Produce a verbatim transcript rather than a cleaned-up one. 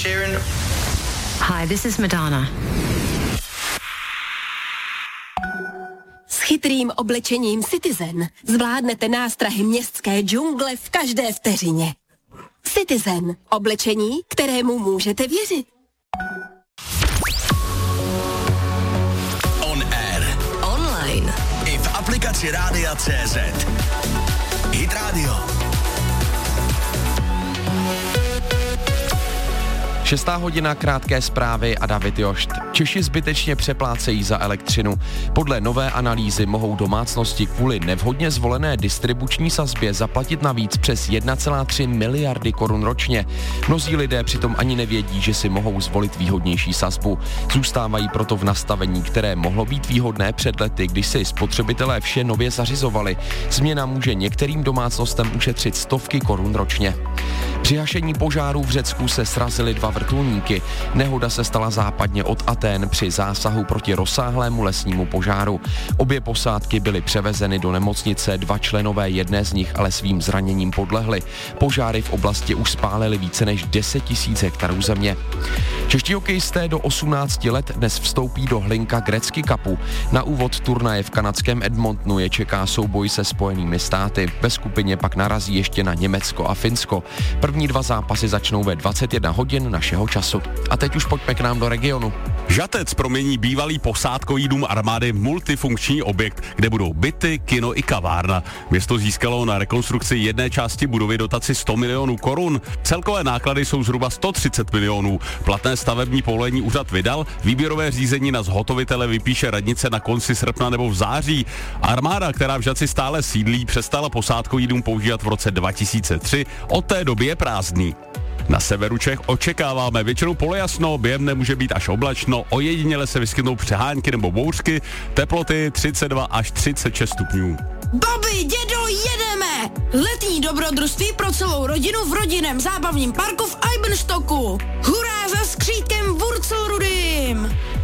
Sheeran. Hi, this is Madonna. S chytrým oblečením Citizen zvládnete nástrahy městské džungle v každé vteřině. Citizen. Oblečení, kterému můžete věřit. On air. Online. I v aplikaci Rádia C Z. Hit Radio. Šestá hodina, krátké zprávy a David Jošt. Češi zbytečně přeplácejí za elektřinu. Podle nové analýzy mohou domácnosti kvůli nevhodně zvolené distribuční sazbě zaplatit navíc přes jedna celá tři miliardy korun ročně. Mnozí lidé přitom ani nevědí, že si mohou zvolit výhodnější sazbu. Zůstávají proto v nastavení, které mohlo být výhodné před lety, když si spotřebitelé vše nově zařizovali. Změna může některým domácnostem ušetřit stovky korun ročně. Při hašení požáru v Řecku se srazily dva vrtulníky. Nehoda se stala západně od Atén při zásahu proti rozsáhlému lesnímu požáru. Obě posádky byly převezeny do nemocnice, dva členové jedné z nich ale svým zraněním podlehli. Požáry v oblasti už spálily více než deset tisíc hektarů země. Čeští hokejisté do osmnácti let dnes vstoupí do Hlinka Gretzky Cupu. Na úvod turnaje v kanadském Edmontonu je čeká souboj se Spojenými státy. Ve skupině pak narazí ještě na Německo a Finsko. První dva zápasy začnou ve dvacet jedna hodin našeho času. A teď už pojďme k nám do regionu. Žatec promění bývalý posádkový dům armády v multifunkční objekt, kde budou byty, kino i kavárna. Město získalo na rekonstrukci jedné části budovy dotaci sto milionů korun. Celkové náklady jsou zhruba sto třicet milionů. Platné stavební povolení úřad vydal, výběrové řízení na zhotovitele vypíše radnice na konci srpna nebo v září. Armáda, která v Žatci stále sídlí, přestala posádkový dům používat v roce dva tisíce tři, od té doby je prázdný. Na severu Čech očekáváme většinou polojasno, během nemůže být až oblačno, ojediněle se vyskytnou přehánky nebo bouřky, teploty třicet dva až třicet šest stupňů. Babi, dědo, jedeme! Letní dobrodružství pro celou rodinu v rodinném zábavním parku v Eibenstocku. Hurá za skřítkem Wurzelrudym!